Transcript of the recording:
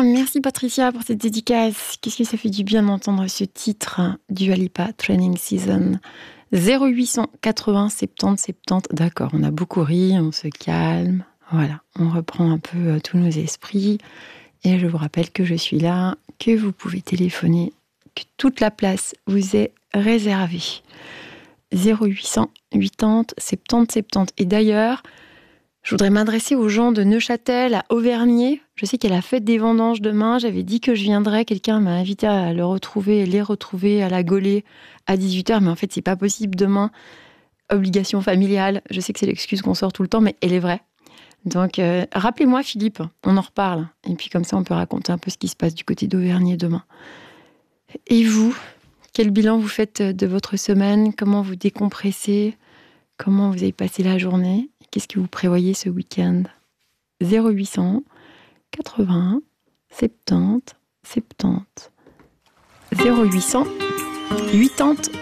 Merci Patricia pour cette dédicace. Qu'est-ce que ça fait du bien d'entendre ce titre, Dua Lipa, Training Season. 0800 80 70 70. D'accord, on a beaucoup ri, on se calme. Voilà, on reprend un peu tous nos esprits. Et je vous rappelle que je suis là, que vous pouvez téléphoner, que toute la place vous est réservée. 0800 80 70 70. Et d'ailleurs, je voudrais m'adresser aux gens de Neuchâtel, à Auvergnat. Je sais qu'il y a la fête des vendanges demain. J'avais dit que je viendrais. Quelqu'un m'a invité à les retrouver à la Gaulée à 18h. Mais en fait, c'est pas possible demain. Obligation familiale. Je sais que c'est l'excuse qu'on sort tout le temps, mais elle est vraie. Donc, rappelez-moi, Philippe. On en reparle. Et puis, comme ça, on peut raconter un peu ce qui se passe du côté d'Auvergnat demain. Et vous, quel bilan vous faites de votre semaine? Comment vous décompressez? Comment vous avez passé la journée? Qu'est-ce que vous prévoyez ce week-end? 0800 80 70 70. 0800 80